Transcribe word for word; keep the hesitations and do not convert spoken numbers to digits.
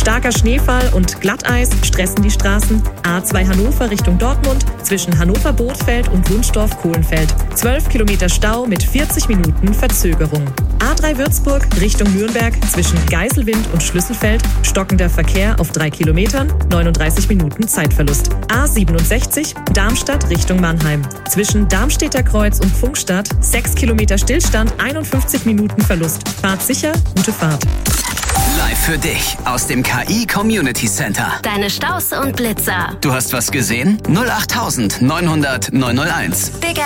Starker Schneefall und Glatteis stressen die Straßen. A zwei Hannover Richtung Dortmund zwischen Hannover-Bothfeld und Wunstorf-Kohlenfeld. zwölf Kilometer Stau mit vierzig Minuten Verzögerung. A drei Würzburg Richtung Nürnberg zwischen Geiselwind und Schlüsselfeld. Stockender Verkehr auf drei Kilometern, neununddreißig Minuten Zeitverlust. A siebenundsechzig Darmstadt Richtung Mannheim. Zwischen Darmstädter Kreuz und Pfungstadt sechs Kilometer Stillstand, einundfünfzig Minuten Verlust. Fahrt sicher, gute Fahrt. Live für dich aus dem K I Community Center. Deine Staus und Blitzer. Du hast was gesehen? null acht neunhundert neunhunderteins. Big